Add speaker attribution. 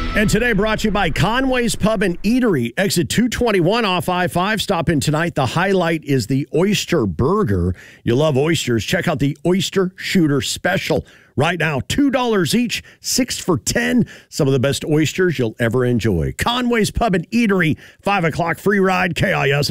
Speaker 1: And today brought to you by Conway's Pub and Eatery, exit 221 off I-5. Stop in tonight. The highlight is the Oyster Burger. You love oysters. Check out the Oyster Shooter Special. Right now, $2 each, 6 for $10. Some of the best oysters you'll ever enjoy. Conway's Pub and Eatery, 5 o'clock free ride, KIS.